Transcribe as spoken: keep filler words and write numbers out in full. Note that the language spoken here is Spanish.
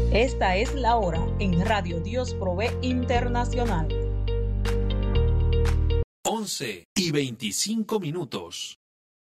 Esta es la hora en Radio Dios Provee Internacional. once y veinticinco minutos.